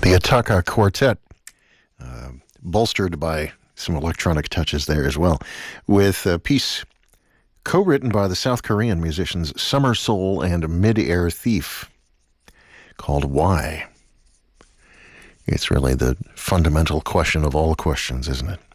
The Ataka Quartet, bolstered by some electronic touches there as well, with a piece co-written by the South Korean musicians Summer Soul and Mid-Air Thief, called Why? It's really the fundamental question of all questions, isn't it?